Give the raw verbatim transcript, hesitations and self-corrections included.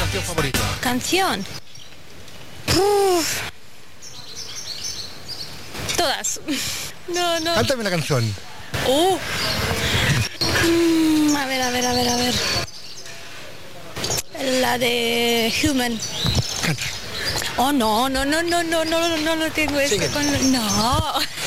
canción favorita? Canción. Uf. Todas. No, no. Cántame una canción. Uh. Mm, a ver, a ver, a ver, a ver. La de Human. Canta. Oh, no, no, no, no, no, no, no lo tengo esto Sigue. con... No.